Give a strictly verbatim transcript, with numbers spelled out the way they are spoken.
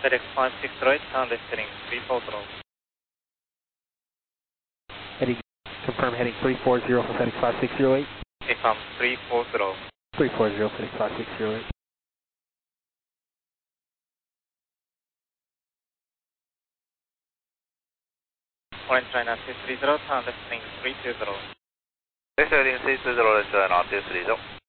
FedEx five six zero eight, turn left heading three four zero. Heading, confirm heading three four zero for FedEx five six zero eight. Confirm three four zero. three four zero FedEx five six zero eight. Orange China six three zero, turn left heading three two zero. Left heading three two zero, left China six three zero.